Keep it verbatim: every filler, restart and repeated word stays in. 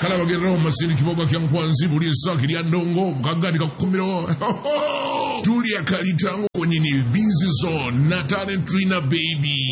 kalaba gerero masini kiboga kya nkwanzi buli nsaki lya ndongo mukagadi kakukumiro Julia Kalitango kwenye ni Busy Zone na Talent Trainer Baby.